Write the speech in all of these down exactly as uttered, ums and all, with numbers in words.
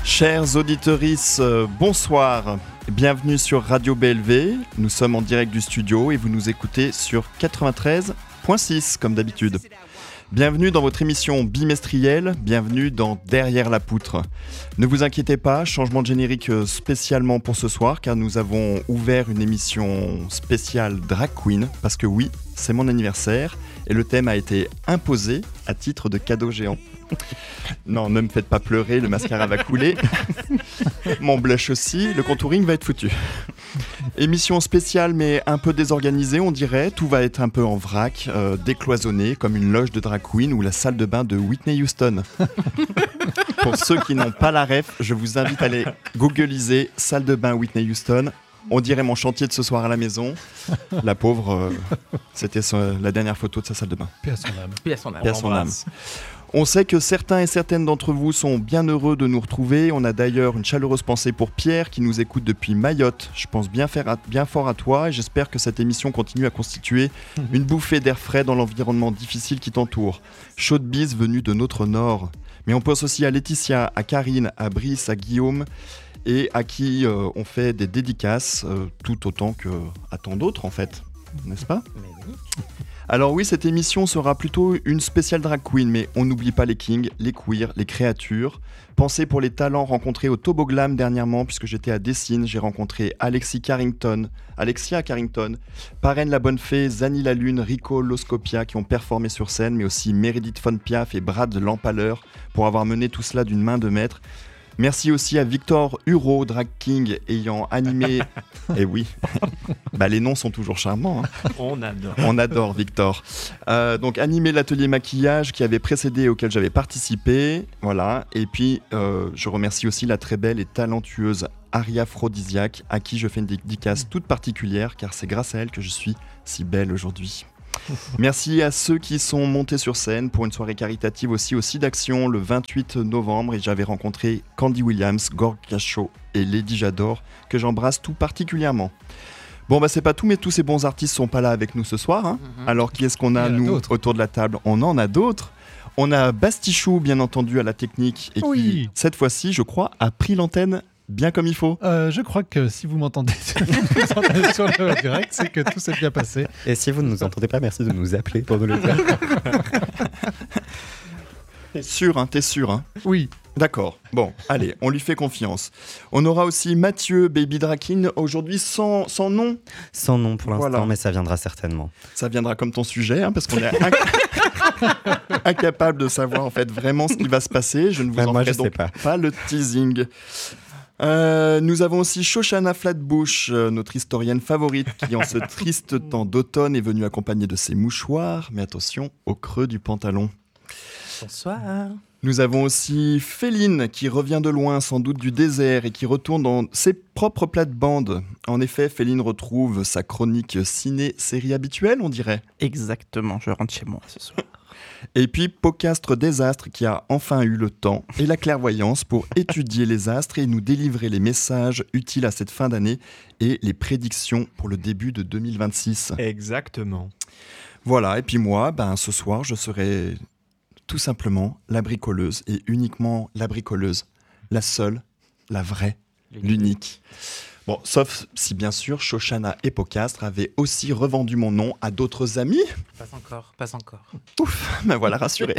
Chers auditorices, euh, bonsoir. Bienvenue sur Radio B L V. Nous sommes en direct du studio et vous nous écoutez sur quatre-vingt-treize virgule six comme d'habitude. Bienvenue dans votre émission bimestrielle, bienvenue dans Derrière la poutre. Ne vous inquiétez pas, changement de générique spécialement pour ce soir car nous avons ouvert une émission spéciale Drag Queen parce que oui, c'est mon anniversaire et le thème a été imposé à titre de cadeau géant. Non, ne me faites pas pleurer, le mascara va couler. Mon blush aussi, le contouring va être foutu. Émission spéciale mais un peu désorganisée, on dirait. Tout va être un peu en vrac, euh, décloisonné, comme une loge de drag queen ou la salle de bain de Whitney Houston. Pour ceux qui n'ont pas la ref, je vous invite à aller googliser salle de bain Whitney Houston. On dirait mon chantier de ce soir à la maison. La pauvre, euh, c'était son, la dernière photo de sa salle de bain. Paix à son âme. Paix à son âme. Paix à son âme. On sait que certains et certaines d'entre vous sont bien heureux de nous retrouver. On a d'ailleurs une chaleureuse pensée pour Pierre qui nous écoute depuis Mayotte. Je pense bien, faire à, bien fort à toi et j'espère que cette émission continue à constituer une bouffée d'air frais dans l'environnement difficile qui t'entoure. Chaude bise venue de notre nord. Mais on pense aussi à Laetitia, à Karine, à Brice, à Guillaume et à qui euh, on fait des dédicaces euh, tout autant qu'à tant d'autres en fait, n'est-ce pas ? Mais oui. Alors oui, cette émission sera plutôt une spéciale drag queen, mais on n'oublie pas les kings, les queers, les créatures. Pensez pour les talents rencontrés au Toboglam dernièrement, puisque j'étais à Dessines, j'ai rencontré Alexis Carrington, Alexia Carrington, Parraine la Bonne Fée, Zani la Lune, Rico Loscopia qui ont performé sur scène, mais aussi Meredith Von Piaf et Brad Lampaleur pour avoir mené tout cela d'une main de maître. Merci aussi à Victor Huro, drag king, ayant animé... Eh oui, bah, les noms sont toujours charmants. Hein. On adore. On adore Victor. Euh, donc animé l'atelier maquillage qui avait précédé et auquel j'avais participé. Voilà. Et puis, euh, je remercie aussi la très belle et talentueuse Aria Phrodisiaque, à qui je fais une dédicace toute particulière, car c'est grâce à elle que je suis si belle aujourd'hui. Merci à ceux qui sont montés sur scène pour une soirée caritative aussi au SIDAction le vingt-huit novembre et j'avais rencontré Candy Williams, Gorka Shaw et Lady Jador que j'embrasse tout particulièrement. Bon bah c'est pas tout mais tous ces bons artistes sont pas là avec nous ce soir hein. Mm-hmm. Alors qui est-ce qu'on a, a nous d'autres. Autour de la table ? On en a d'autres. On a Bastichou bien entendu à la technique et oui. Qui cette fois-ci je crois a pris l'antenne bien comme il faut. Euh, je crois que si vous m'entendez sur le direct, c'est que tout s'est bien passé. Et si vous ne nous entendez pas, merci de nous appeler pour nous le dire. T'es sûr, hein, t'es sûr, hein ? Oui. D'accord. Bon, allez, on lui fait confiance. On aura aussi Mathieu, Baby Drakin, aujourd'hui sans, sans nom. Sans nom pour l'instant, voilà. Mais ça viendra certainement. Ça viendra comme ton sujet, hein, parce qu'on est inc- incapable de savoir en fait vraiment ce qui va se passer. Je ne vous bah, en ferai donc pas. pas le teasing. Euh, nous avons aussi Shoshana Flatbush, euh, notre historienne favorite, qui en ce triste temps d'automne est venue accompagnée de ses mouchoirs, mais attention, au creux du pantalon. Bonsoir. Nous avons aussi Féline, qui revient de loin, sans doute du désert, et qui retourne dans ses propres plates-bandes. En effet, Féline retrouve sa chronique ciné-série habituelle, on dirait. Exactement, je rentre chez moi ce soir. Et puis Pocastre Désastre qui a enfin eu le temps et la clairvoyance pour étudier les astres et nous délivrer les messages utiles à cette fin d'année et les prédictions pour le début de deux mille vingt-six. Exactement. Voilà, et puis moi, ben, ce soir, je serai tout simplement la bricoleuse et uniquement la bricoleuse, la seule, la vraie, l'unique. l'unique. Bon, sauf si bien sûr Shoshana et Pocastre avaient aussi revendu mon nom à d'autres amis. Pas encore, pas encore. Ouf, me voilà rassuré.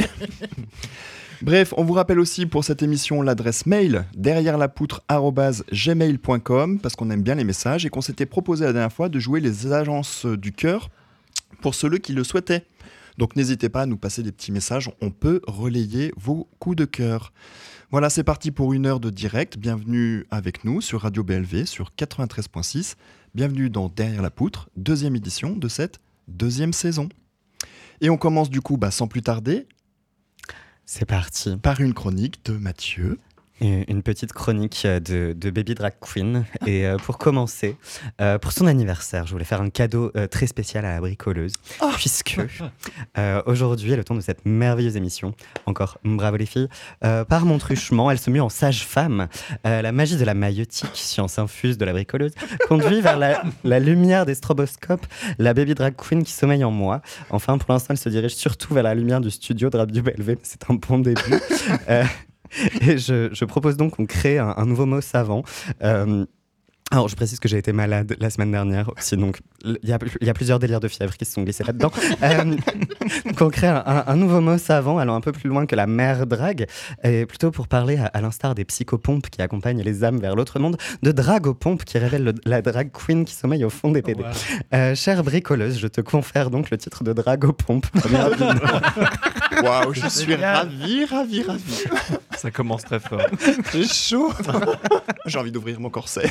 Bref, on vous rappelle aussi pour cette émission l'adresse mail derrière la poutre arobase gmail point com parce qu'on aime bien les messages et qu'on s'était proposé la dernière fois de jouer les agences du cœur pour ceux qui le souhaitaient. Donc n'hésitez pas à nous passer des petits messages, on peut relayer vos coups de cœur. Voilà, c'est parti pour une heure de direct. Bienvenue avec nous sur Radio B L V sur quatre-vingt-treize virgule six. Bienvenue dans Derrière la poutre, deuxième édition de cette deuxième saison. Et on commence du coup, bah, sans plus tarder, c'est parti, par une chronique de Mathieu. Une petite chronique de, de Baby Drag Queen. Et euh, pour commencer, euh, pour son anniversaire, je voulais faire un cadeau euh, très spécial à la bricoleuse. Oh. Puisque euh, aujourd'hui, à le temps de cette merveilleuse émission, encore bravo les filles, euh, par mon truchement, elle se mue en sage-femme. Euh, la magie de la maïeutique, science infuse de la bricoleuse, conduit vers la, la lumière des stroboscopes la Baby Drag Queen qui sommeille en moi. Enfin, pour l'instant, elle se dirige surtout vers la lumière du studio de Radio B L V. C'est un bon début. euh, Et je, je propose donc qu'on crée un, un nouveau mot savant. Euh, Alors, je précise que j'ai été malade la semaine dernière aussi, donc il y a, y a plusieurs délires de fièvre qui se sont glissés là-dedans. euh, donc, on crée un, un, un nouveau mot savant, allant un peu plus loin que la mère drague, et plutôt pour parler, à, à l'instar des psychopompes qui accompagnent les âmes vers l'autre monde, de dragopompes qui révèlent le, la drag queen qui sommeille au fond des P D. Oh, wow. euh, chère bricoleuse, je te confère donc le titre de dragopompe. Waouh, je suis ravi, ravi, ravi. Ça commence très fort. J'ai chaud. J'ai envie d'ouvrir mon corset.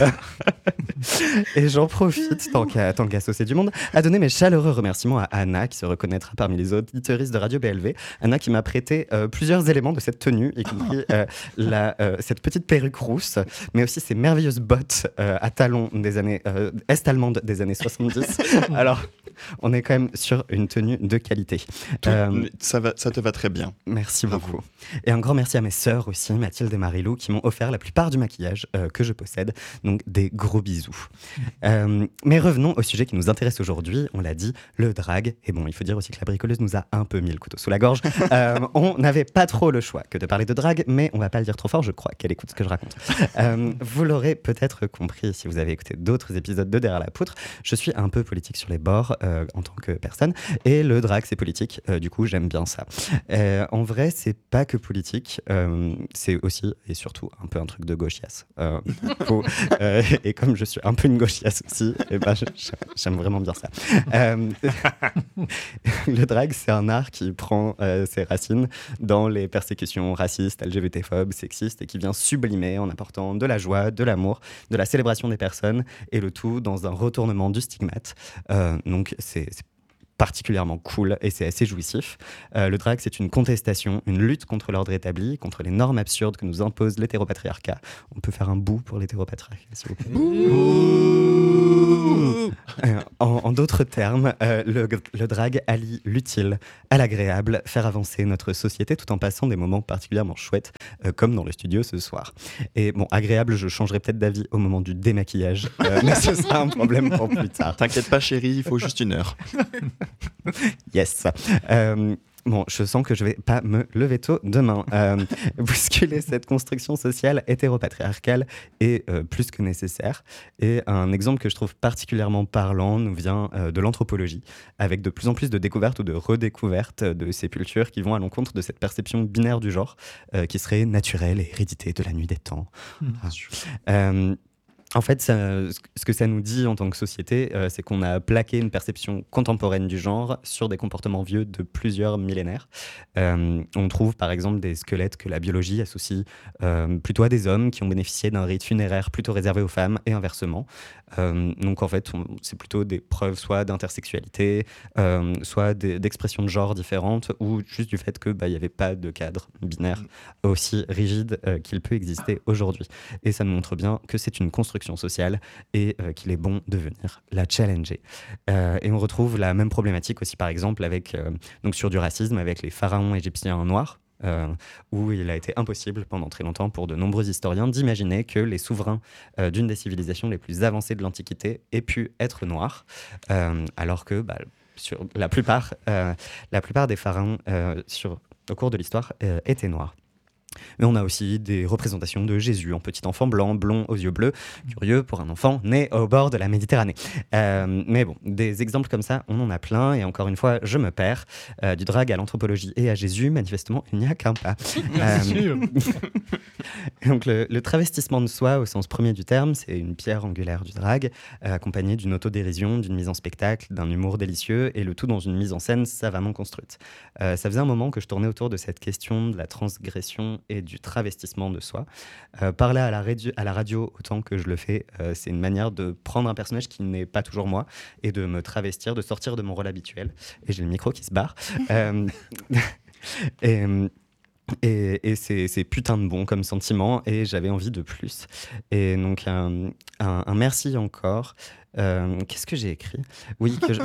Et j'en profite, tant qu'à, tant qu'à saucer du monde, à donner mes chaleureux remerciements à Anna, qui se reconnaîtra parmi les auditeuristes de Radio B L V. Anna qui m'a prêté euh, plusieurs éléments de cette tenue, y compris euh, la, euh, cette petite perruque rousse, mais aussi ces merveilleuses bottes euh, à talons des années euh, est-allemandes des années soixante-dix. Alors, on est quand même sur une tenue de qualité. Euh, ça, va, ça te va très bien. Merci beaucoup. Et un grand merci à mes sœurs aussi, Mathilde et Marilou, qui m'ont offert la plupart du maquillage euh, que je possède. Donc, des gros bisous. Euh, mais revenons au sujet qui nous intéresse aujourd'hui. On l'a dit, le drag. Et bon, il faut dire aussi que la bricoleuse nous a un peu mis le couteau sous la gorge. Euh, on n'avait pas trop le choix que de parler de drag, mais on va pas le dire trop fort, je crois qu'elle écoute ce que je raconte. Euh, vous l'aurez peut-être compris si vous avez écouté d'autres épisodes de Derrière la poutre. Je suis un peu politique sur les bords euh, en tant que personne. Et le drag, c'est politique. Euh, du coup, j'aime bien ça. Euh, en vrai, c'est pas que politique. Euh, c'est aussi et surtout un peu un truc de gauchiasse. Euh, faut, euh, et comme je suis un peu une gauchiasse aussi, et ben je, j'aime vraiment bien ça. Euh, le drag, c'est un art qui prend euh, ses racines dans les persécutions racistes, L G B T-phobes, sexistes, et qui vient sublimer en apportant de la joie, de l'amour, de la célébration des personnes, et le tout dans un retournement du stigmate. Euh, donc c'est, c'est particulièrement cool et c'est assez jouissif. Euh, le drag, c'est une contestation, une lutte contre l'ordre établi, contre les normes absurdes que nous impose l'hétéropatriarcat. On peut faire un bout pour l'hétéropatriarcat, s'il vous plaît. euh, en, en d'autres termes, euh, le, le drag allie l'utile à l'agréable, faire avancer notre société tout en passant des moments particulièrement chouettes, euh, comme dans le studio ce soir. Et bon, agréable, je changerai peut-être d'avis au moment du démaquillage, euh, mais ce sera un problème pour plus tard. T'inquiète pas, chérie, il faut juste une heure. Yes. Euh, bon, je sens que je vais pas me lever tôt demain. Euh, bousculer cette construction sociale hétéropatriarcale est euh, plus que nécessaire. Et un exemple que je trouve particulièrement parlant nous vient euh, de l'anthropologie, avec de plus en plus de découvertes ou de redécouvertes de sépultures qui vont à l'encontre de cette perception binaire du genre, euh, qui serait naturelle et héréditée de la nuit des temps. Mmh. Ah. Euh, En fait, ça, ce que ça nous dit en tant que société, euh, c'est qu'on a plaqué une perception contemporaine du genre sur des comportements vieux de plusieurs millénaires. Euh, on trouve par exemple des squelettes que la biologie associe euh, plutôt à des hommes qui ont bénéficié d'un rite funéraire plutôt réservé aux femmes et inversement. Euh, donc en fait, on, c'est plutôt des preuves soit d'intersexualité, euh, soit des, d'expressions de genre différentes, ou juste du fait qu'il bah, n'y avait pas de cadre binaire aussi rigide euh, qu'il peut exister aujourd'hui. Et ça nous montre bien que c'est une construction sociale et euh, qu'il est bon de venir la challenger. Euh, et on retrouve la même problématique aussi par exemple avec, euh, donc sur du racisme avec les pharaons égyptiens noirs, euh, où il a été impossible pendant très longtemps pour de nombreux historiens d'imaginer que les souverains euh, d'une des civilisations les plus avancées de l'Antiquité aient pu être noirs, euh, alors que bah, sur la plupart, euh, la plupart des pharaons euh, sur, au cours de l'histoire euh, étaient noirs. Mais on a aussi des représentations de Jésus en petit enfant blanc, blond aux yeux bleus, curieux pour un enfant né au bord de la Méditerranée. Euh, mais bon, des exemples comme ça, on en a plein, et encore une fois, je me perds. Euh, du drag à l'anthropologie et à Jésus, manifestement, il n'y a qu'un pas. Euh, donc le, le travestissement de soi, au sens premier du terme, c'est une pierre angulaire du drag, euh, accompagnée d'une autodérision, d'une mise en spectacle, d'un humour délicieux, et le tout dans une mise en scène savamment construite. Euh, ça faisait un moment que je tournais autour de cette question de la transgression et du travestissement de soi. Euh, parler à la, radio, à la radio autant que je le fais, euh, c'est une manière de prendre un personnage qui n'est pas toujours moi et de me travestir, de sortir de mon rôle habituel. Et j'ai le micro qui se barre. euh, et... Et, et c'est, c'est putain de bon comme sentiment, et j'avais envie de plus. Et donc un, un, un merci encore Euh, qu'est-ce que j'ai écrit ? Oui, que je...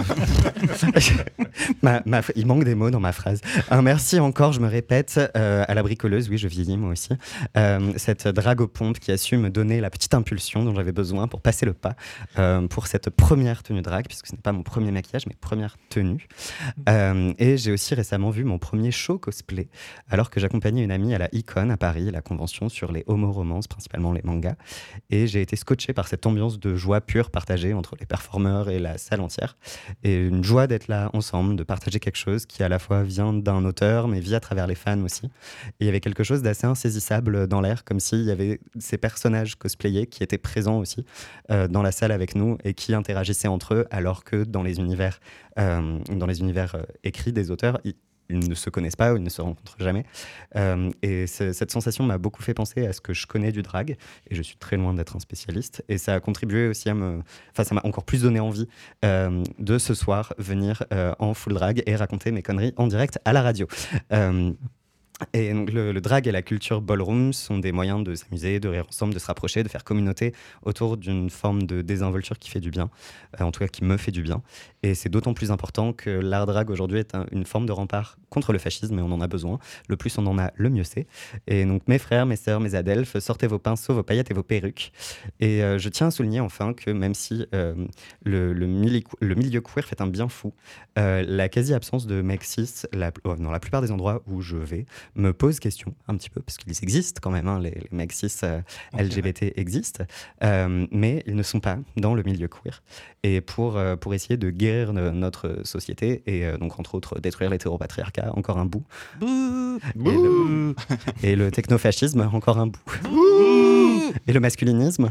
ma, ma... il manque des mots dans ma phrase. Un merci encore, je me répète, euh, à la bricoleuse. Oui, je vieillis moi aussi. Euh, cette drague aux pompes qui a su me donner la petite impulsion dont j'avais besoin pour passer le pas euh, pour cette première tenue drague, puisque ce n'est pas mon premier maquillage, mais première tenue. Euh, et j'ai aussi récemment vu mon premier show cosplay, alors que j'accompagnais une amie à la Icon à Paris, la convention sur les homo-romances, principalement les mangas. Et j'ai été scotché par cette ambiance de joie pure partagée entre les performeurs et la salle entière. Et une joie d'être là ensemble, de partager quelque chose qui à la fois vient d'un auteur, mais vit à travers les fans aussi. Et il y avait quelque chose d'assez insaisissable dans l'air, comme s'il y avait ces personnages cosplayés qui étaient présents aussi euh, dans la salle avec nous et qui interagissaient entre eux, alors que dans les univers, euh, dans les univers euh, écrits des auteurs, ils, ils ne se connaissent pas ou ils ne se rencontrent jamais. Euh, et cette sensation m'a beaucoup fait penser à ce que je connais du drag, et je suis très loin d'être un spécialiste. Et ça a contribué aussi à me... Enfin, ça m'a encore plus donné envie euh, de ce soir venir euh, en full drag et raconter mes conneries en direct à la radio. Euh, Et donc le, le drag et la culture ballroom sont des moyens de s'amuser, de rire ensemble, de se rapprocher, de faire communauté autour d'une forme de désinvolture qui fait du bien, euh, en tout cas qui me fait du bien. Et c'est d'autant plus important que l'art drag aujourd'hui est un, une forme de rempart contre le fascisme, et on en a besoin. Le plus on en a, le mieux c'est. Et donc mes frères, mes sœurs, mes adelphes, sortez vos pinceaux, vos paillettes et vos perruques. Et euh, je tiens à souligner enfin que même si euh, le, le, mili- le milieu queer fait un bien fou, euh, la quasi-absence de mecs cis, la, oh, dans la plupart des endroits où je vais, me pose question un petit peu, parce qu'ils existent quand même, hein, les, les mecs cis euh, L G B T okay. existent, euh, mais ils ne sont pas dans le milieu queer. Et pour, euh, pour essayer de guérir no- notre société, et euh, donc entre autres détruire l'hétéropatriarcat, encore un bout. Bouh, et, le, et le technofascisme, encore un bout. Bouh, et le masculinisme.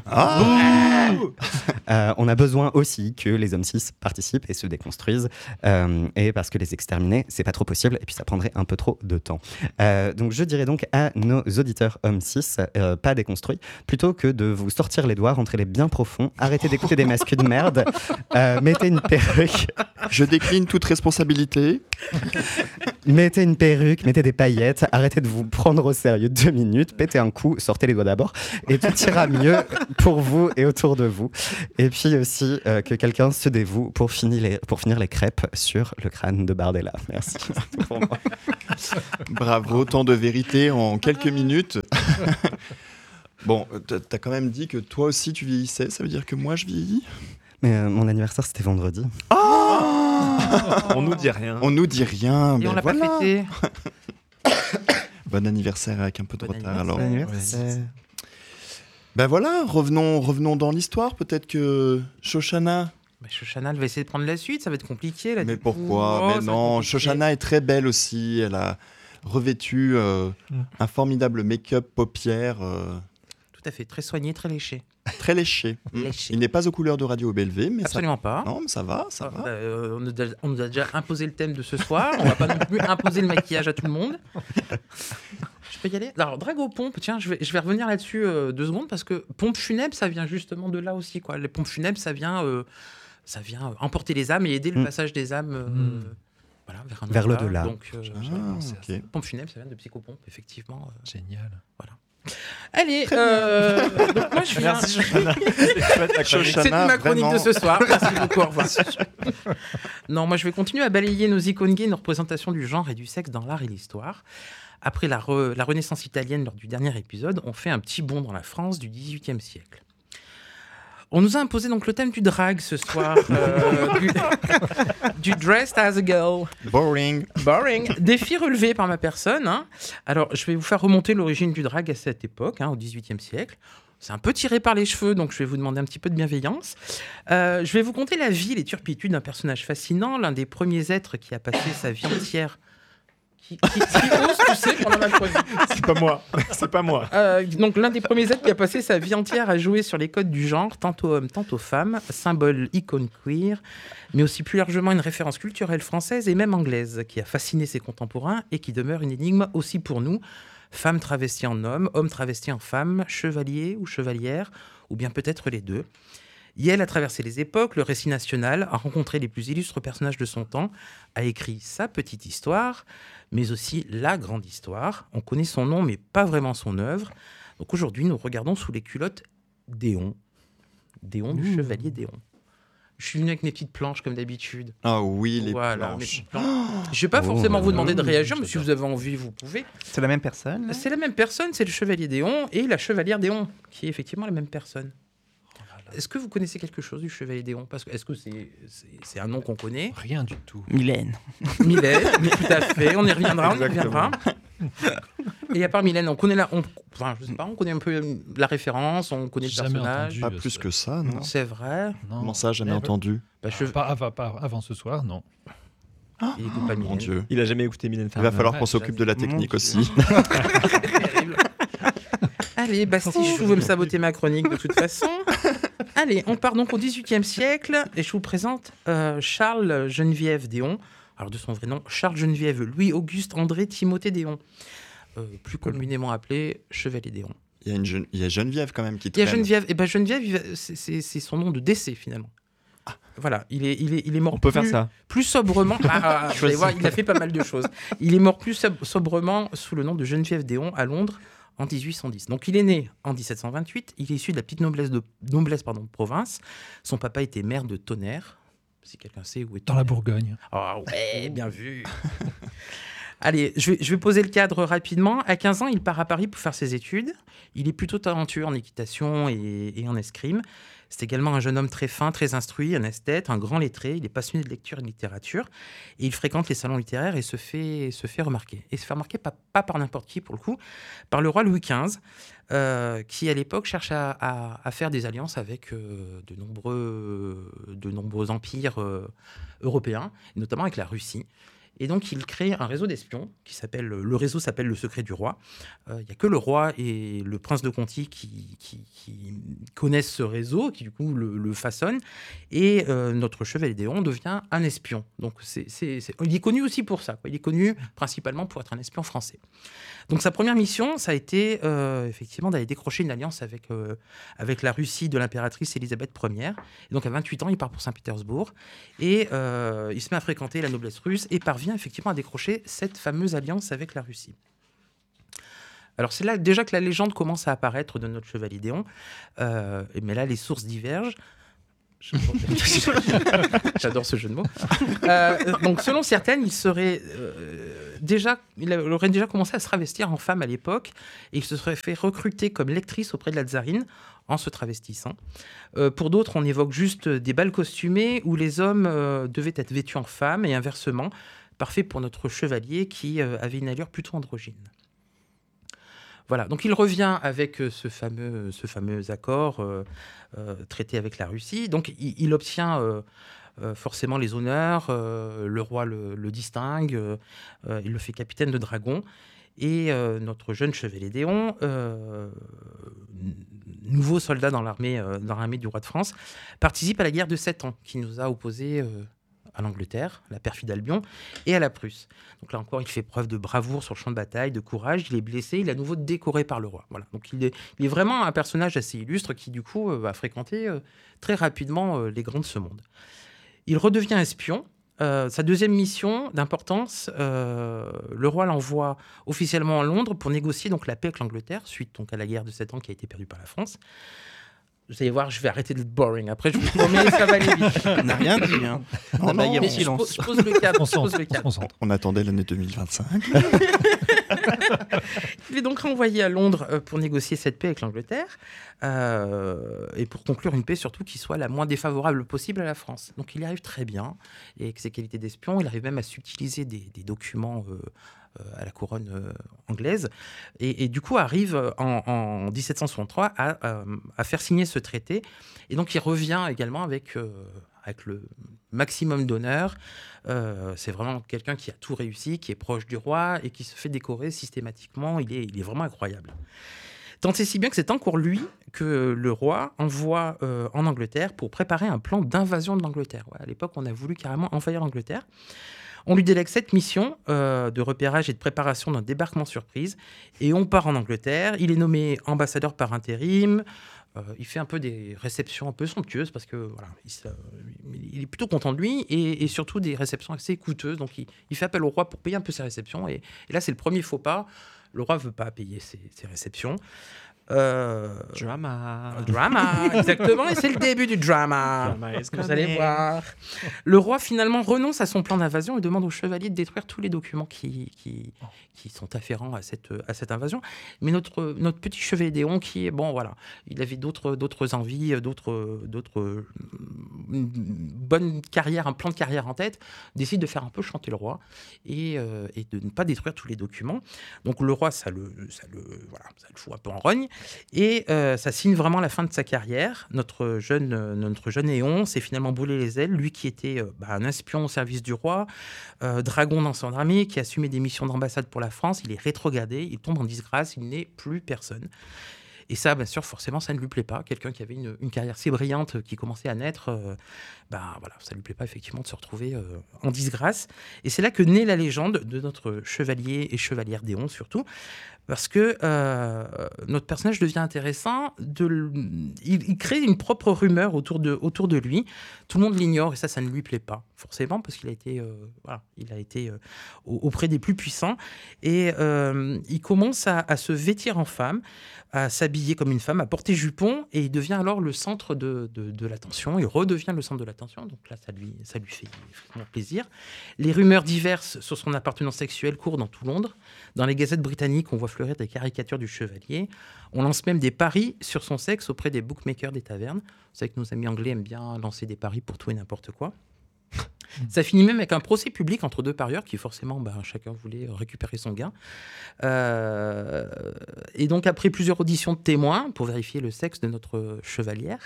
Ah euh, on a besoin aussi que les hommes cis participent et se déconstruisent, euh, et parce que les exterminer, c'est pas trop possible, et puis ça prendrait un peu trop de temps. Euh, donc je dirais donc à nos auditeurs hommes cis, euh, pas déconstruits, plutôt que de vous sortir les doigts, rentrez-les bien profonds, arrêtez d'écouter des masques de merde, euh, mettez une perruque. Je décline toute responsabilité. Mettez une perruque, mettez des paillettes, arrêtez de vous prendre au sérieux deux minutes, pétez un coup, sortez les doigts d'abord, et tout ira mieux pour vous et autour de vous. Et puis aussi euh, que quelqu'un se dévoue pour finir, les, pour finir les crêpes sur le crâne de Bardella. Merci. C'est tout pour moi. Bravo, tant de vérité en quelques minutes. Bon, t'as quand même dit que toi aussi tu vieillissais, ça veut dire que moi je vieillis ? Mais euh, mon anniversaire c'était vendredi. Oh On nous dit rien. On nous dit rien. Et ben on l'a voilà. pas fêté. Bon anniversaire avec un peu de Bon retard alors. anniversaire. Ben voilà, revenons, revenons dans l'histoire. Peut-être que Shoshana. Bah, Shoshana, elle va essayer de prendre la suite, ça va être compliqué là. Mais du coup. pourquoi Oh, Mais ça va être non, compliqué. Shoshana est très belle aussi. Elle a revêtu euh, Mm. un formidable make-up paupières euh, Tout à fait, très soigné, très léché. très léché. Mm. Léché. Il n'est pas aux couleurs de Radio B L V, mais Absolument pas. ça... Non, mais ça va, ça Ah, va. bah, euh, on, nous a, on nous a déjà imposé le thème de ce soir. On va pas non plus imposer le maquillage à tout le monde. Je peux y aller. Alors, drague aux pompes, tiens, je vais, je vais revenir là-dessus euh, deux secondes parce que pompe funèbre, ça vient justement de là aussi, quoi. Les pompes funèbres, ça vient, euh, ça vient emporter les âmes et aider le Mm. passage des âmes euh, Mm. voilà, vers un Vers au-delà. l'au-delà. Donc, euh, Ah, ok. pompe funèbre, ça vient de psychopompe, effectivement. euh. Génial. Allez, euh, donc moi je viens. Merci Shoshana. C'est chouette, ta chronique. Shoshana, C'était ma chronique vraiment. de ce soir. Merci beaucoup, au revoir. Non, moi je vais continuer à balayer nos icônes gays, nos représentations du genre et du sexe dans l'art et l'histoire. Après la, re- la Renaissance italienne lors du dernier épisode, on fait un petit bond dans la France du dix-huitième siècle. On nous a imposé donc le thème du drag ce soir, euh, du, du dressed as a girl. Boring. Boring. Défi relevé par ma personne. Hein. Alors, je vais vous faire remonter l'origine du drag à cette époque, hein, au dix-huitième siècle. C'est un peu tiré par les cheveux, donc je vais vous demander un petit peu de bienveillance. Euh, je vais vous conter la vie, les turpitudes d'un personnage fascinant, l'un des premiers êtres qui a passé sa vie entière... Qui, qui, qui ose pousser pendant la chronique. C'est pas moi. C'est pas moi. Euh, donc l'un des premiers êtres qui a passé sa vie entière à jouer sur les codes du genre, tantôt homme, tantôt femme, symbole icône queer, mais aussi plus largement une référence culturelle française et même anglaise, qui a fasciné ses contemporains et qui demeure une énigme aussi pour nous. Femme travestie en homme, homme travesti en femme, chevalier ou chevalière, ou bien peut-être les deux. Yel a traversé les époques, le récit national, a rencontré les plus illustres personnages de son temps, a écrit sa petite histoire, mais aussi la grande histoire. On connaît son nom, mais pas vraiment son œuvre. Donc aujourd'hui, nous regardons sous les culottes d'Éon. D'Éon, du chevalier d'Éon. Je suis venu avec mes petites planches comme d'habitude. Ah oui, les Voilà, mes planches. petites planches. Je vais pas Oh, forcément vous demander de mmh, réagir, mais si vous avez envie, vous pouvez. C'est la même personne. C'est la même personne, c'est le chevalier Déon et la chevalière Déon, qui est effectivement la même personne. Est-ce que vous connaissez quelque chose du chevalier Déon? Parce que est-ce que c'est, c'est, c'est un nom qu'on connaît? Rien du tout. Mylène. Mylène, mais tout à fait. On y reviendra, on y reviendra. Et à part Mylène, on connaît la, on, enfin, je sais pas, on connaît un peu la référence, on connaît le Jamais personnage. entendu. Pas euh, plus ce- que ça, non? C'est vrai. Non. Comment ça, jamais Never. entendu? Bah, je... Pas, avant, pas avant ce soir, non. Il écoute pas Mon Mylène. Dieu. Il a jamais écouté Mylène Il Farmer. va falloir ouais, qu'on s'occupe de la technique Mon Dieu. aussi. Terrible. Allez, Bastille, je veux me saboter ma chronique de toute façon. Allez, on part donc au dix-huitième siècle et je vous présente euh, Charles Geneviève Déon. Alors de son vrai nom, Charles Geneviève Louis-Auguste André Timothée Déon, euh, plus communément appelé Chevalier Déon. Il y a, une jeune... il y a Geneviève quand même qui Il y a traîne. Geneviève, et ben Geneviève, il va- c'est, c'est- c'est son nom de décès finalement. Voilà, il est, il est, il est mort. On peut plus, faire ça. Plus sobrement. Ah, vous allez voir, il a fait pas mal de choses. Il est mort plus sob- sobrement sous le nom de Geneviève Déon à Londres en dix-huit cent dix. Donc il est né en dix-sept cent vingt-huit. Il est issu de la petite noblesse de noblesse pardon de province. Son papa était maire de Tonnerre. Si quelqu'un sait où est Dans la Tonnerre. Bourgogne. Ah ouais, bien vu. Allez, je vais, je vais poser le cadre rapidement. À quinze ans, il part à Paris pour faire ses études. Il est plutôt talentueux en équitation et, et en escrime. C'est également un jeune homme très fin, très instruit, un esthète, un grand lettré. Il est passionné de lecture et de littérature. Et il fréquente les salons littéraires et se fait, se fait remarquer. Et se fait remarquer pas, pas par n'importe qui, pour le coup, par le roi Louis quinze, euh, qui, à l'époque, cherche à, à- à faire des alliances avec euh, de, nombreux, de nombreux empires euh, européens, et notamment avec la Russie. Et donc, il crée un réseau d'espions qui s'appelle, le réseau s'appelle le Secret du Roi. Euh, Il n'y a que le roi et le prince de Conti qui, qui- qui connaissent ce réseau, qui du coup le, le façonnent. Et euh, notre chevalier Déon devient un espion. Donc, c'est, c'est- c'est- il est connu aussi pour ça, quoi. Il est connu principalement pour être un espion français. Donc, sa première mission, ça a été euh, effectivement d'aller décrocher une alliance avec, euh, avec la Russie de l'impératrice Élisabeth Première. Et donc, à vingt-huit ans, il part pour Saint-Pétersbourg. Et euh, il se met à fréquenter la noblesse russe et parvient effectivement à décrocher cette fameuse alliance avec la Russie. Alors c'est là déjà que la légende commence à apparaître de notre chevalier Déon, Euh, mais là les sources divergent. J'adore ce jeu de mots. Euh, donc selon certaines, il serait euh, déjà, il aurait déjà commencé à se travestir en femme à l'époque, et il se serait fait recruter comme lectrice auprès de la tsarine en se travestissant. Euh, pour d'autres, on évoque juste des bals costumés où les hommes euh, devaient être vêtus en femme et inversement, parfait pour notre chevalier qui euh, avait une allure plutôt androgyne. Voilà, donc il revient avec euh, ce fameux, ce fameux accord euh, euh, traité avec la Russie. Donc il, il obtient euh, euh, forcément les honneurs, euh, le roi le, le distingue, euh, euh, il le fait capitaine de dragon. Et euh, notre jeune chevalier Déon, euh, n- nouveau soldat dans l'armée, euh, dans l'armée du roi de France, participe à la guerre de Sept Ans, qui nous a opposés euh, à l'Angleterre, la perfide Albion, et à la Prusse. Donc là encore, il fait preuve de bravoure sur le champ de bataille, de courage. Il est blessé, il est à nouveau décoré par le roi. Voilà. Donc il est, il est vraiment un personnage assez illustre qui, du coup, euh, va fréquenter euh, très rapidement euh, les grands de ce monde. Il redevient espion. Euh, sa deuxième mission d'importance, euh, le roi l'envoie officiellement à Londres pour négocier donc la paix avec l'Angleterre, suite donc à la guerre de Sept Ans qui a été perdue par la France. Vous allez voir, je vais arrêter d'être boring. Après, je vous promets, ça va aller vite. On n'a rien dit. Hein. On a non, baillé en Mais je, silence. pose, je pose le cadre. On Je pose le se cadre. concentre. On attendait l'année deux mille vingt-cinq. Il est donc renvoyé à Londres euh, pour négocier cette paix avec l'Angleterre euh, et pour conclure une paix surtout qui soit la moins défavorable possible à la France. Donc il y arrive très bien et avec ses qualités d'espion, il arrive même à subtiliser des, des documents euh, euh, à la couronne euh, anglaise et, et du coup arrive en, en dix-sept cent soixante-trois à, euh, à faire signer ce traité. Et donc il revient également avec, euh, avec le maximum d'honneur. Euh, c'est vraiment quelqu'un qui a tout réussi, qui est proche du roi et qui se fait décorer systématiquement. Il est, il est vraiment incroyable. Tant et si bien que c'est encore lui que le roi envoie euh, en Angleterre pour préparer un plan d'invasion de l'Angleterre. Ouais, à l'époque, on a voulu carrément envahir l'Angleterre. On lui délègue cette mission euh, de repérage et de préparation d'un débarquement surprise. Et on part en Angleterre. Il est nommé ambassadeur par intérim. Euh, il fait un peu des réceptions un peu somptueuses parce que voilà, il, se- il est plutôt content de lui et, et surtout des réceptions assez coûteuses. Donc il, il fait appel au roi pour payer un peu ses réceptions. Et, et là, c'est le premier faux pas. Le roi ne veut pas payer ses, ses réceptions. Euh, Drama. Drama, exactement, et c'est le début du drama. Drama is Vous allez coming. voir. Le roi finalement renonce à son plan d'invasion et demande aux chevaliers de détruire tous les documents qui, qui, qui sont afférents à cette, à cette invasion. Mais notre, notre petit chevalier Déon, qui est bon, voilà, il avait d'autres, d'autres envies, d'autres, d'autres, une bonne carrière, un plan de carrière en tête, décide de faire un peu chanter le roi et, euh, et de ne pas détruire tous les documents. Donc le roi, ça le, ça le, voilà, ça le fout un peu en rogne. Et euh, ça signe vraiment la fin de sa carrière. Notre jeune, euh, notre jeune Éon s'est finalement brûlé les ailes. Lui qui était euh, bah, un espion au service du roi, euh, dragon dans son armée, qui assumait des missions d'ambassade pour la France, il est rétrogradé, il tombe en disgrâce, il n'est plus personne. Et ça, bien sûr, forcément, ça ne lui plaît pas. Quelqu'un qui avait une, une carrière si brillante, qui commençait à naître, euh, ben, voilà, ça ne lui plaît pas effectivement de se retrouver euh, en disgrâce. Et c'est là que naît la légende de notre chevalier et chevalière Déon, surtout, parce que euh, notre personnage devient intéressant. De, il, il crée une propre rumeur autour de, autour de lui. Tout le monde l'ignore, et ça, ça ne lui plaît pas, forcément, parce qu'il a été, euh, voilà, il a été euh, auprès des plus puissants. Et euh, il commence à, à se vêtir en femme, à s'habiller comme une femme, à porter jupon, et il devient alors le centre de, de, de l'attention. Il redevient le centre de l'attention, donc là, ça lui, ça lui fait vraiment plaisir. Les rumeurs diverses sur son appartenance sexuelle courent dans tout Londres. Dans les gazettes britanniques, on voit fleurir des caricatures du chevalier. On lance même des paris sur son sexe auprès des bookmakers des tavernes. Vous savez que nos amis anglais aiment bien lancer des paris pour tout et n'importe quoi. Ça finit même avec un procès public entre deux parieurs qui forcément, bah, chacun voulait récupérer son gain. Euh, et donc après plusieurs auditions de témoins pour vérifier le sexe de notre chevalière,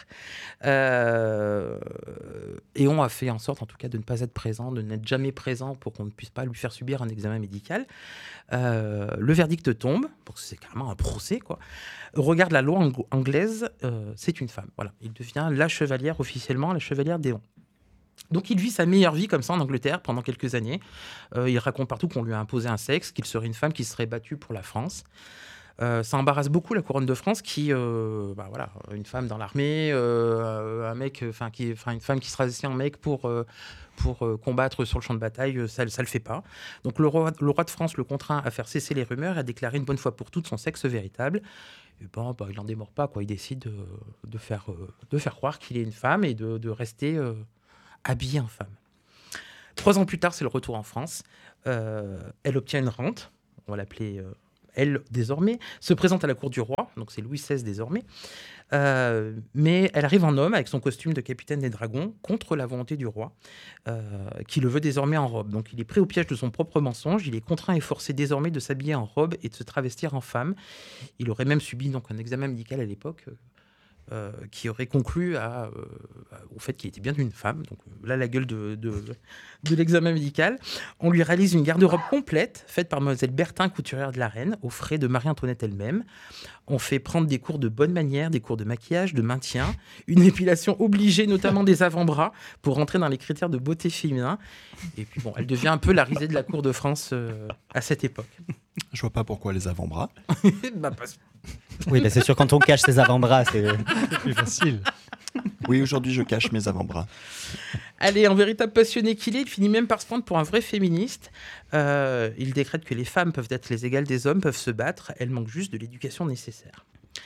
euh, et on a fait en sorte en tout cas de ne pas être présent, de n'être jamais présent pour qu'on ne puisse pas lui faire subir un examen médical. Euh, le verdict tombe, parce que c'est carrément un procès, quoi. Regarde la loi ang- anglaise, euh, c'est une femme. Voilà, il devient la chevalière officiellement, la chevalière Déon. Donc il vit sa meilleure vie comme ça en Angleterre pendant quelques années. Euh, il raconte partout qu'on lui a imposé un sexe, qu'il serait une femme qui serait battue pour la France. Euh, ça embarrasse beaucoup la couronne de France qui, euh, bah voilà, une femme dans l'armée, euh, un mec, enfin qui, enfin une femme qui sera aussi un mec pour euh, pour euh, combattre sur le champ de bataille, ça, ça le fait pas. Donc le roi, le roi de France le contraint à faire cesser les rumeurs et à déclarer une bonne fois pour toutes son sexe véritable. Et bon, bah, il n'en démord pas, quoi. Il décide euh, de faire euh, de faire croire qu'il est une femme et de, de rester euh, habillée en femme. Trois ans plus tard, c'est le retour en France. Euh, elle obtient une rente, on va l'appeler euh, elle désormais, se présente à la cour du roi, donc c'est Louis seize désormais, euh, mais elle arrive en homme avec son costume de capitaine des dragons contre la volonté du roi, euh, qui le veut désormais en robe. Donc il est pris au piège de son propre mensonge, il est contraint et forcé désormais de s'habiller en robe et de se travestir en femme. Il aurait même subi donc un examen médical à l'époque, Euh, qui aurait conclu à, euh, au fait qu'il était bien une femme. Donc euh, là, la gueule de, de, de l'examen médical. On lui réalise une garde-robe complète, faite par Mademoiselle Bertin, couturière de la reine, aux frais de Marie-Antoinette elle-même. On fait prendre des cours de bonne manière, des cours de maquillage, de maintien, une épilation obligée, notamment des avant-bras, pour rentrer dans les critères de beauté féminin. Et puis bon, elle devient un peu la risée de la cour de France euh, à cette époque. Je vois pas pourquoi les avant-bras. bah, parce... Oui, bah c'est sûr, quand on cache ses avant-bras, c'est C'est plus facile. Oui, aujourd'hui, je cache mes avant-bras. Allez, en véritable passionné qu'il est, il finit même par se prendre pour un vrai féministe. Euh, il décrète que les femmes peuvent être les égales des hommes, peuvent se battre. Elles manquent juste de l'éducation nécessaire.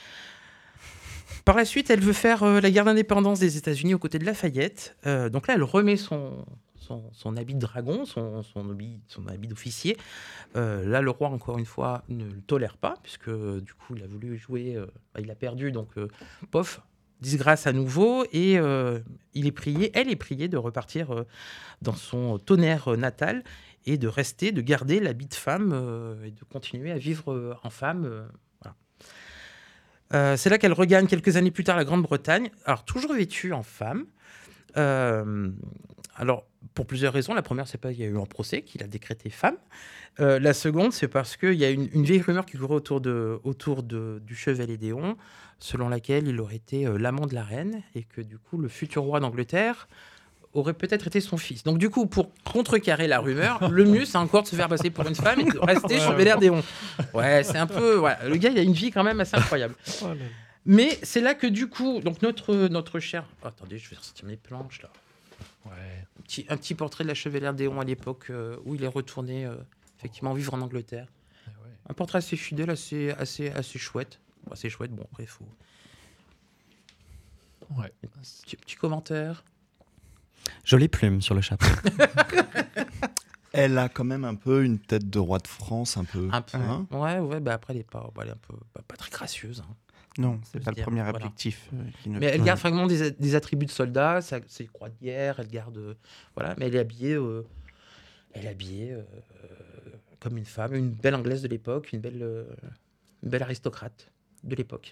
Par la suite, elle veut faire euh, la guerre d'indépendance des États-Unis aux côtés de Lafayette. Euh, donc là, elle remet son, son, son habit de dragon, son, son, habit, son habit d'officier. Euh, là, le roi, encore une fois, ne le tolère pas, puisque euh, du coup, il a voulu jouer, euh, bah, il a perdu, donc euh, pof, disgrâce à nouveau, et euh, il est prié, elle est priée de repartir euh, dans son tonnerre euh, natal et de rester, de garder l'habit de femme euh, et de continuer à vivre euh, en femme. Euh, voilà. Euh, c'est là qu'elle regagne quelques années plus tard la Grande-Bretagne, alors toujours vêtue en femme. Euh, alors, pour plusieurs raisons. La première, c'est pas qu'il y a eu un procès, qu'il a décrété femme. Euh, la seconde, c'est parce qu'il y a une, une vieille rumeur qui courait autour, de, autour de, du chevalier Déon, selon laquelle il aurait été euh, l'amant de la reine et que du coup, le futur roi d'Angleterre aurait peut-être été son fils. Donc du coup, pour contrecarrer la rumeur, le mieux, c'est encore de se faire passer pour une femme et de rester chevalier Déon. Ouais, c'est un peu... Voilà. Le gars, il a une vie quand même assez incroyable. Oh là là. Mais c'est là que du coup, donc notre, notre cher... Oh, attendez, je vais ressortir mes planches là. Ouais. Un petit, un petit portrait de la chevalière Déon à l'époque euh, où il est retourné euh, effectivement vivre en Angleterre. Eh ouais. Un portrait assez fidèle, assez, assez, assez chouette. Bah, c'est chouette, bon, après, il faut... Ouais. Petit, petit commentaire. Jolie plume sur le chapeau. Elle a quand même un peu une tête de roi de France, un peu. Un peu. Hein Ouais, ouais, bah après, elle est pas, bah, elle est un peu, pas, pas très gracieuse. Hein. Non, Faut c'est se pas le dire, premier voilà. objectif. euh, qui ne- Mais elle Ouais. garde vraiment des, des attributs de soldat, ça- ses croix de guerre, elle garde. euh, voilà, mais elle est habillée, euh, elle est habillée euh, comme une femme, une belle anglaise de l'époque, une belle, euh, une belle aristocrate de l'époque.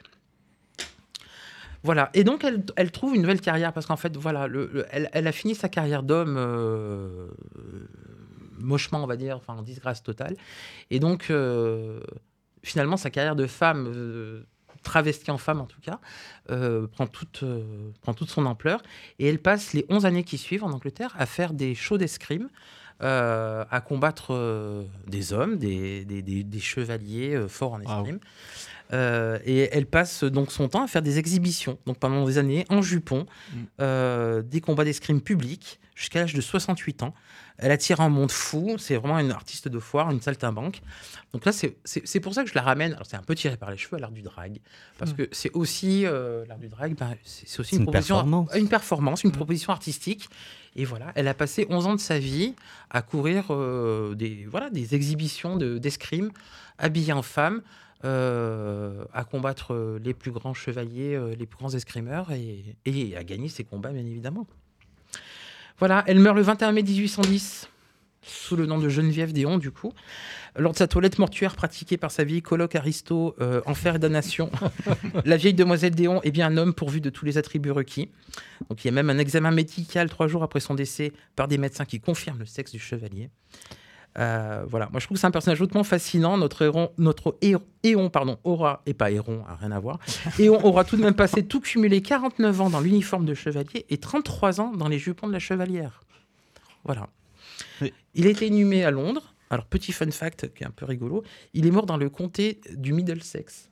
Voilà, et donc elle, elle trouve une nouvelle carrière parce qu'en fait, voilà, le, le- elle, elle a fini sa carrière d'homme euh, mochement, on va dire, enfin en disgrâce totale. Et donc, euh, finalement, sa carrière de femme, euh, travestie en femme en tout cas, euh, prend, toute, euh, prend toute son ampleur. Et elle passe les onze années qui suivent en Angleterre à faire des shows d'escrime, euh, à combattre euh, des hommes, des, des, des- des chevaliers euh, forts en escrime. Euh, et elle passe donc son temps à faire des exhibitions, donc pendant des années en jupon, Mm. euh, des combats d'escrime publics jusqu'à l'âge de soixante-huit ans. Elle attire un monde fou, c'est vraiment une artiste de foire, une saltimbanque. Donc là, c'est- c'est c'est pour ça que je la ramène. Alors c'est un peu tiré par les cheveux à l'art du drag, parce Mm. que c'est aussi euh, l'art du drag, ben, c'est c'est aussi C'est une, une proposition, performance. une performance, une Mm. proposition artistique. Et voilà, elle a passé onze ans de sa vie à courir euh, des voilà des exhibitions de- d'escrime, habillée en femme. Euh, à combattre euh, les plus grands chevaliers, euh, les plus grands escrimeurs et, et à gagner ses combats, bien évidemment. Voilà, elle meurt le vingt et un mai mille huit cent dix, sous le nom de Geneviève Déon, du coup, lors de sa toilette mortuaire pratiquée par sa vieille coloc Aristo, euh, Enfer et damnation. La vieille demoiselle Déon est bien un homme pourvu de tous les attributs requis. Donc il y a même un examen médical trois jours après son décès par des médecins qui confirment le sexe du chevalier. Euh, voilà, moi je trouve que c'est un personnage hautement fascinant. Notre héron, notre héron, Éon, pardon, aura, et pas héron, a rien à voir. Éon aura tout de même passé tout cumulé quarante-neuf ans dans l'uniforme de chevalier et trente-trois ans dans les jupons de la chevalière. Voilà. Oui. Il a été inhumé à Londres. Alors, petit fun fact qui est un peu rigolo, il est mort dans le comté du Middlesex.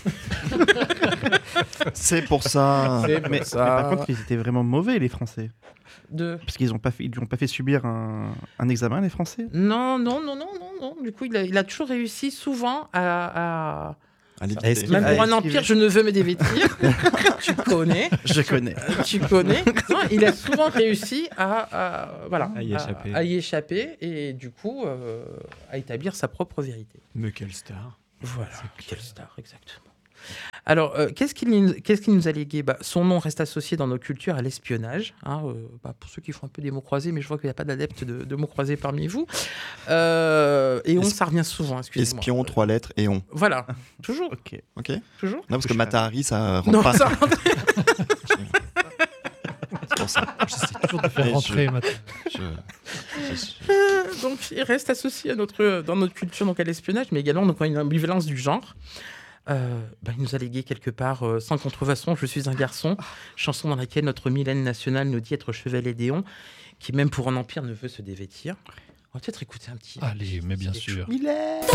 C'est pour ça. C'est Mais, mais par contre, ils étaient vraiment mauvais, les Français. de... Parce qu'ils ont pas fait, ils lui ont pas fait subir un, un examen, les Français. Non, non, non, non, non, non. Du coup, il a, il a toujours réussi souvent à... à... À l'éviter. Est-ce qu'il Même va pour un esquiver. empire, je ne veux me dévêtir. Tu connais. Je connais. Tu connais. Non, il a souvent réussi à, à- voilà, À y échapper. à y échapper et du coup euh, à établir sa propre vérité. Mais quelle star. Voilà, quelle star, exactement. Alors, euh, qu'est-ce qu'il nous, qu'est-ce qu'il nous a légué bah, son nom reste associé dans nos cultures à l'espionnage. Hein, euh, bah, pour ceux qui font un peu des mots croisés, mais je vois qu'il n'y a pas d'adeptes de, de mots croisés parmi vous. Euh, et on, Es- ça revient souvent, excusez-moi. Espion, trois lettres et on. Voilà, toujours, Ok. Ok. Non, toujours. parce que Matahari, ça rentre Non, pas. ça C'est pour ça. J'essaie toujours de faire Mais je- rentrer maintenant. Je- je- je- donc, il reste associé à notre, dans notre culture donc à l'espionnage, mais également donc, à une ambivalence du genre. Euh, bah, il nous a légué quelque part, euh, sans contrefaçon, Je suis un garçon, chanson dans laquelle notre Mylène nationale nous dit être chevalier d'Éon, qui même pour un empire ne veut se dévêtir. On va peut-être écouter un petit. Allez, mais bien c'est sûr. Il est.